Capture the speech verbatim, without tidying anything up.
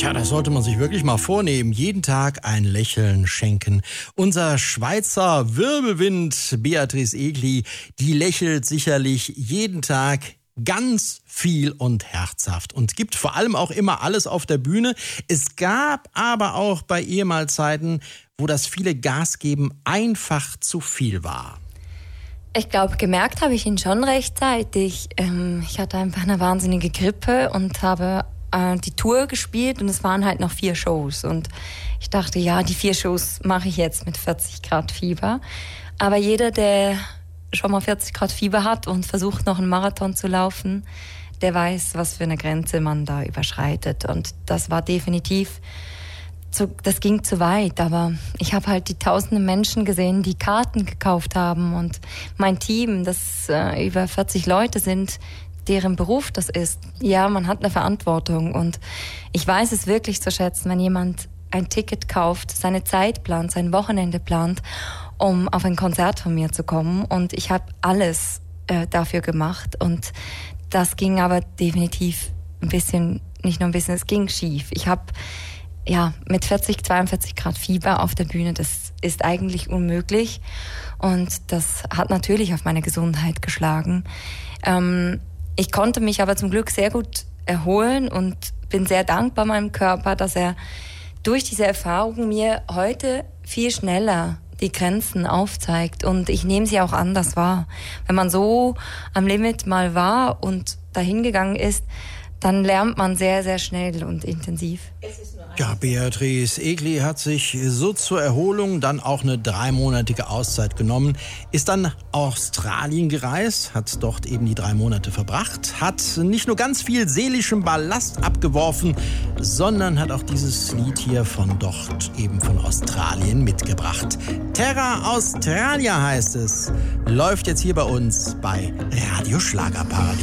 Tja, das sollte man sich wirklich mal vornehmen. Jeden Tag ein Lächeln schenken. Unser Schweizer Wirbelwind Beatrice Egli, die lächelt sicherlich jeden Tag ganz viel und herzhaft und gibt vor allem auch immer alles auf der Bühne. Es gab aber auch bei ihr mal Zeiten, wo das viele Gas geben einfach zu viel war. Ich glaube, gemerkt habe ich ihn schon rechtzeitig. Ähm, ich hatte einfach eine wahnsinnige Grippe und habe äh, die Tour gespielt und es waren halt noch vier Shows. Und ich dachte, ja, die vier Shows mache ich jetzt mit vierzig Grad Fieber. Aber jeder, der schon mal vierzig Grad Fieber hat und versucht noch einen Marathon zu laufen, der weiß, was für eine Grenze man da überschreitet. Und das war definitiv, zu, das ging zu weit. Aber ich habe halt die tausenden Menschen gesehen, die Karten gekauft haben. Und mein Team, das äh, über vierzig Leute sind, deren Beruf das ist. Ja, man hat eine Verantwortung. Und ich weiß es wirklich zu schätzen, wenn jemand ein Ticket kauft, seine Zeit plant, sein Wochenende plant, um auf ein Konzert von mir zu kommen. Und ich habe alles äh, dafür gemacht. Und das ging aber definitiv ein bisschen, nicht nur ein bisschen, es ging schief. Ich habe ja mit vierzig, zweiundvierzig Grad Fieber auf der Bühne, das ist eigentlich unmöglich. Und das hat natürlich auf meine Gesundheit geschlagen. Ähm, ich konnte mich aber zum Glück sehr gut erholen und bin sehr dankbar meinem Körper, dass er durch diese Erfahrung mir heute viel schneller die Grenzen aufzeigt. Und ich nehme sie auch anders wahr. Wenn man so am Limit mal war und dahin gegangen ist, dann lernt man sehr, sehr schnell und intensiv. Ja, Beatrice Egli hat sich so zur Erholung dann auch eine dreimonatige Auszeit genommen, ist dann Australien gereist, hat dort eben die drei Monate verbracht, hat nicht nur ganz viel seelischen Ballast abgeworfen, sondern hat auch dieses Lied hier von dort, eben von Australien, mitgebracht. Terra Australia heißt es, läuft jetzt hier bei uns bei Radio Schlagerparadies.